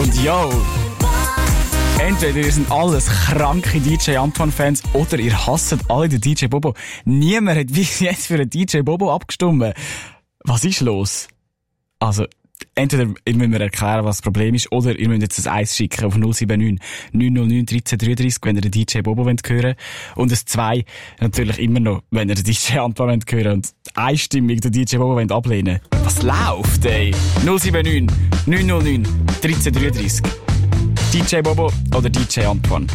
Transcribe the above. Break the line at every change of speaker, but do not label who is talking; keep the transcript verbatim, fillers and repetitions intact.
Und yo, entweder ihr sind alles kranke D J Antoine-Fans oder ihr hasst alle den D J Bobo. Niemand hat bis jetzt für einen D J Bobo abgestimmt. Was ist los? Also, entweder ihr müsst mir erklären, was das Problem ist, oder ihr müsst jetzt ein Eis schicken auf null sieben neun neun null neun dreizehn dreiunddreißig, wenn ihr den D J Bobo hören wollt. Und ein zwei natürlich immer noch, wenn ihr den D J Antoine hören wollt. Und einstimmig den D J Bobo ablehnen wollt. Was läuft, ey? null sieben neun neun null neun dreizehn dreiunddreißig. D J Bobo oder D J Antoine?